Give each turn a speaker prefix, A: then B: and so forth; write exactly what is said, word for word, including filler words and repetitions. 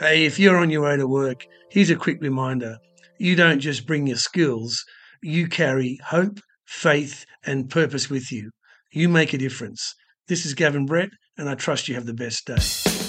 A: Hey, if you're on your way to work, here's a quick reminder. You don't just bring your skills, you carry hope, faith, and purpose with you. You make a difference. This is Gavin Brett, and I trust you have the best day.